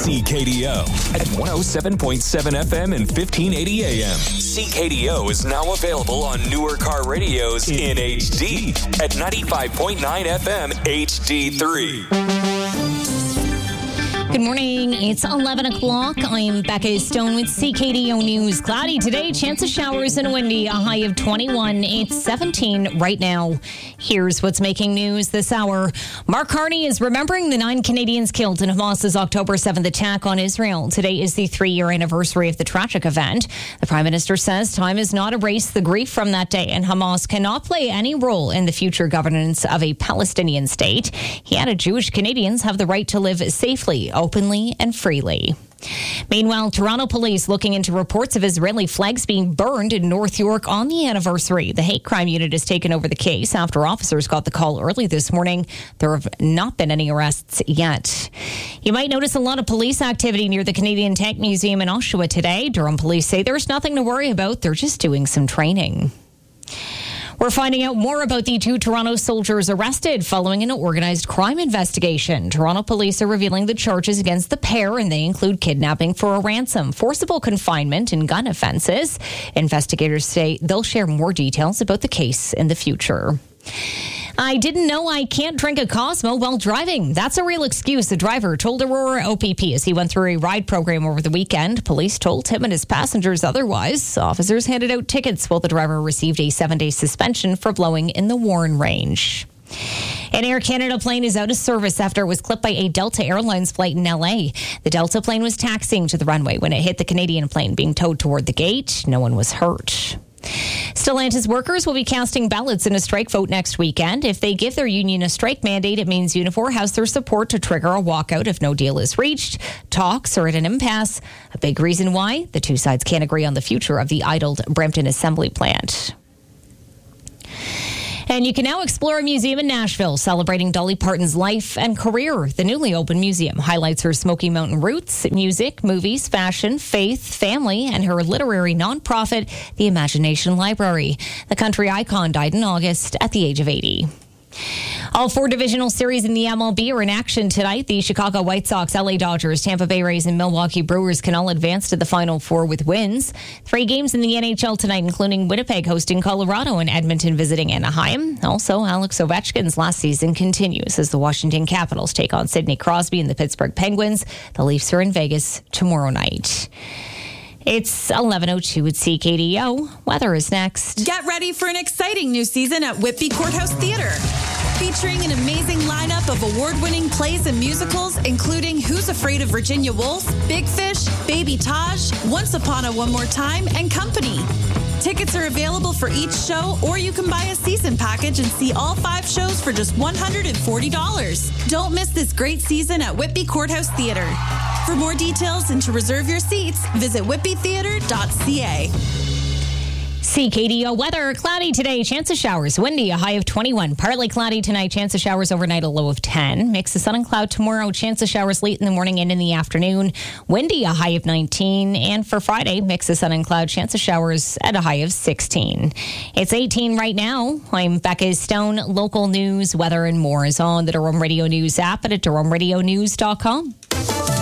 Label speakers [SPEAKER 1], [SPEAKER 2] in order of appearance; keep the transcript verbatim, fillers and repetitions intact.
[SPEAKER 1] C K D O at one oh seven point seven F M and fifteen eighty A M. C K D O is now available on newer car radios in H D at ninety-five point nine F M H D three.
[SPEAKER 2] Good morning. It's eleven o'clock. I'm Becca Stone with C K D O News. Cloudy today, chance of showers and windy, a high of twenty-one. It's seventeen right now. Here's what's making news this hour. Mark Carney is remembering the nine Canadians killed in Hamas's October seventh attack on Israel. Today is the three-year anniversary of the tragic event. The Prime Minister says time has not erased the grief from that day, and Hamas cannot play any role in the future governance of a Palestinian state. He added Jewish Canadians have the right to live safely, openly and freely. Meanwhile, Toronto police looking into reports of Israeli flags being burned in North York on the anniversary. The hate crime unit has taken over the case after officers got the call early this morning. There have not been any arrests yet. You might notice a lot of police activity near the Canadian Tank Museum in Oshawa today. Durham police say there's nothing to worry about. They're just doing some training. We're finding out more about the two Toronto soldiers arrested following an organized crime investigation. Toronto police are revealing the charges against the pair, and they include kidnapping for a ransom, forcible confinement, and gun offenses. Investigators say they'll share more details about the case in the future. I didn't know I can't drink a Cosmo while driving. That's a real excuse the driver told Aurora O P P as he went through a ride program over the weekend. Police told him and his passengers otherwise. Officers handed out tickets while the driver received a seven-day suspension for blowing in the Warren Range. An Air Canada plane is out of service after it was clipped by a Delta Airlines flight in L A. The Delta plane was taxiing to the runway when it hit the Canadian plane being towed toward the gate. No one was hurt. Stellantis workers will be casting ballots in a strike vote next weekend. If they give their union a strike mandate, it means Unifor has their support to trigger a walkout if no deal is reached. Talks are at an impasse. A big reason why the two sides can't agree on the future of the idled Brampton assembly plant. And you can now explore a museum in Nashville celebrating Dolly Parton's life and career. The newly opened museum highlights her Smoky Mountain roots, music, movies, fashion, faith, family, and her literary nonprofit, the Imagination Library. The country icon died in August at the age of eighty. All four divisional series in the M L B are in action tonight. The Chicago White Sox, L A Dodgers, Tampa Bay Rays, and Milwaukee Brewers can all advance to the Final Four with wins. Three games in the N H L tonight, including Winnipeg hosting Colorado and Edmonton visiting Anaheim. Also, Alex Ovechkin's last season continues as the Washington Capitals take on Sidney Crosby and the Pittsburgh Penguins. The Leafs are in Vegas tomorrow night. It's eleven oh two at C K D O. Weather is next.
[SPEAKER 3] Get ready for an exciting new season at Whitby Courthouse Theatre. Featuring an amazing lineup of award-winning plays and musicals, including Who's Afraid of Virginia Woolf, Big Fish, Baby Taj, Once Upon a One More Time, and Company. Tickets are available for each show, or you can buy a season package and see all five shows for just one hundred forty dollars. Don't miss this great season at Whitby Courthouse Theatre. For more details and to reserve your seats, visit whitby theatre dot c a.
[SPEAKER 2] C K D O weather, cloudy today, chance of showers, windy, a high of twenty-one. Partly cloudy tonight, chance of showers overnight, a low of ten. Mix of sun and cloud tomorrow, chance of showers late in the morning and in the afternoon. Windy, a high of nineteen. And for Friday, mix of sun and cloud, chance of showers at a high of sixteen. It's eighteen right now. I'm Becca Stone. Local news, weather, and more is on the Durham Radio News app and at durham radio news dot com.